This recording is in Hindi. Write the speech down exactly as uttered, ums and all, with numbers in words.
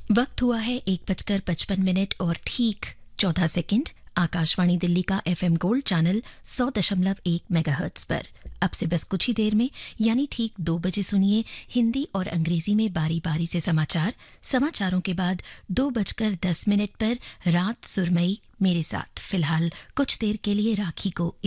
वक्त हुआ है एक बजकर पचपन मिनट और ठीक चौदह सेकंड। आकाशवाणी दिल्ली का एफएम गोल्ड चैनल सौ दशमलव एक मेगाहर्ट्ज पर अब से बस कुछ ही देर में यानी ठीक दो बजे सुनिए हिंदी और अंग्रेजी में बारी बारी से समाचार। समाचारों के बाद दो बजकर दस मिनट पर रात सुरमई मेरे साथ। फिलहाल कुछ देर के लिए राखी को